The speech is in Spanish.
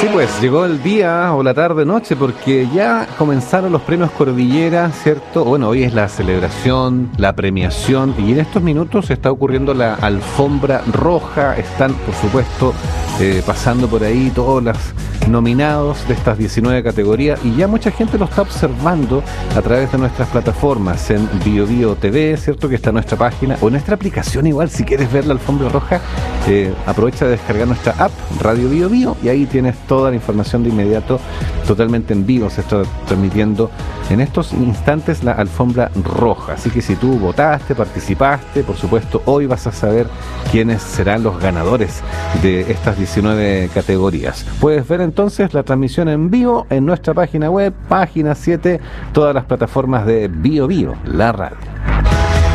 Sí, pues llegó el día o la tarde noche porque ya comenzaron los premios Cordillera, ¿cierto? Bueno, hoy es la celebración, la premiación y en estos minutos está ocurriendo la alfombra roja. Están, por supuesto, pasando por ahí todos los nominados de estas 19 categorías y ya mucha gente lo está observando a través de nuestras plataformas en BioBio TV, ¿cierto? Que está nuestra página o nuestra aplicación igual. Si quieres ver la alfombra roja, aprovecha de descargar nuestra app Radio BioBio y ahí tienes toda la información de inmediato, totalmente en vivo. Se está transmitiendo en estos instantes la alfombra roja, así que si tú votaste, participaste, por supuesto hoy vas a saber quiénes serán los ganadores de estas 19 categorías. Puedes ver entonces la transmisión en vivo en nuestra página web, página 7, todas las plataformas de BioBio, la radio.